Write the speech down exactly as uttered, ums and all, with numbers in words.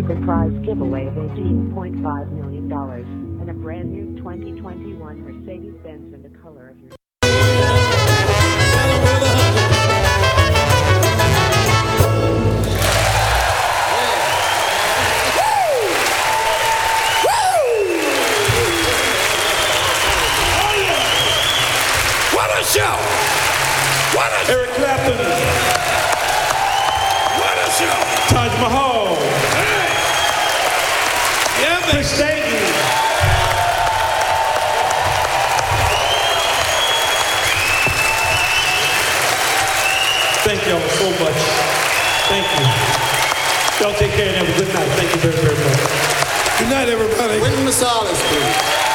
the prize giveaway of eighteen point five million dollars and a brand new twenty twenty-one Mercedes-Benz in the color of your... What a show! What a Eric Clapton. What a show! Taj Mahal. Hey! Yeah, man. Chris Stayton. Thank y'all so much. Thank you. Y'all take care and have a good night. Thank you very, very much. Good night, everybody. Wynton Marsalis, please.